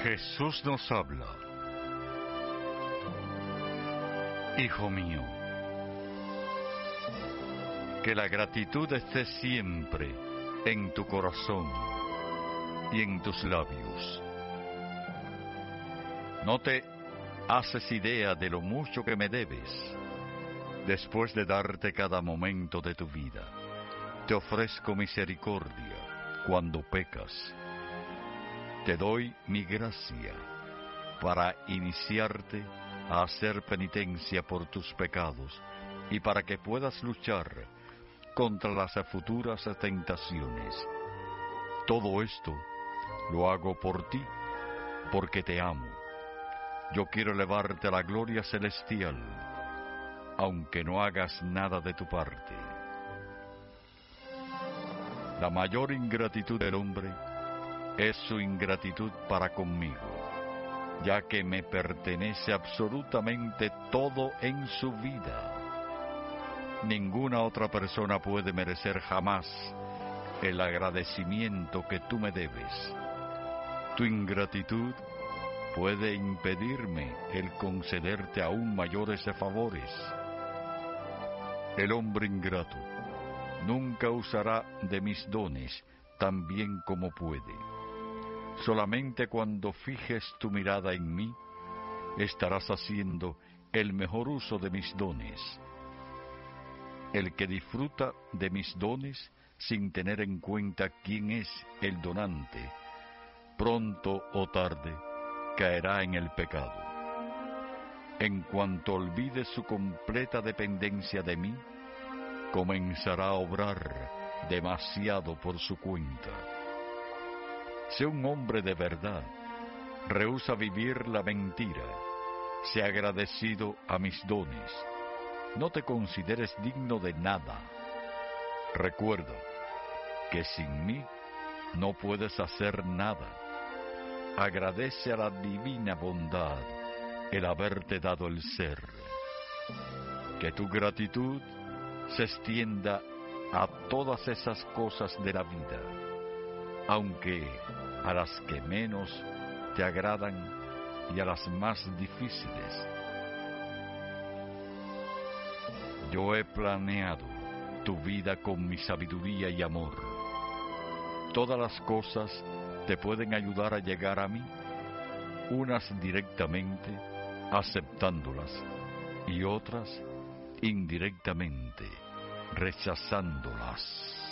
Jesús nos habla. Hijo mío, que la gratitud esté siempre en tu corazón y en tus labios. No te haces idea de lo mucho que me debes. Después de darte cada momento de tu vida, te ofrezco misericordia cuando pecas. Te doy mi gracia para iniciarte a hacer penitencia por tus pecados y para que puedas luchar contra las futuras tentaciones. Todo esto lo hago por ti, porque te amo. Yo quiero elevarte a la gloria celestial, aunque no hagas nada de tu parte. La mayor ingratitud del hombre es su ingratitud para conmigo, ya que me pertenece absolutamente todo en su vida. Ninguna otra persona puede merecer jamás el agradecimiento que tú me debes. Tu ingratitud puede impedirme el concederte aún mayores favores. El hombre ingrato nunca usará de mis dones tan bien como puede. Solamente cuando fijes tu mirada en mí, estarás haciendo el mejor uso de mis dones. El que disfruta de mis dones sin tener en cuenta quién es el donante, pronto o tarde caerá en el pecado. En cuanto olvide su completa dependencia de mí, comenzará a obrar demasiado por su cuenta. Sé un hombre de verdad, rehúsa vivir la mentira, sé agradecido a mis dones, no te consideres digno de nada. Recuerda que sin mí no puedes hacer nada. Agradece a la divina bondad el haberte dado el ser. Que tu gratitud se extienda a todas esas cosas de la vida, aunque a las que menos te agradan y a las más difíciles. Yo he planeado tu vida con mi sabiduría y amor. Todas las cosas te pueden ayudar a llegar a mí, unas directamente, aceptándolas, y otras indirectamente, rechazándolas.